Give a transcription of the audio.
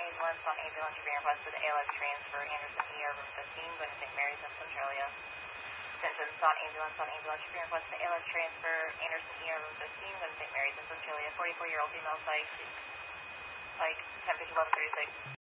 ambulance on ambulance shipping request for the ALS transfer, Anderson ER room 15, going to St. Mary's in Centralia. Attention, on ambulance shipping request for the ALS transfer, Anderson ER room 15, going to St. Mary's in Centralia. 44-year-old female psych, temperature 1136.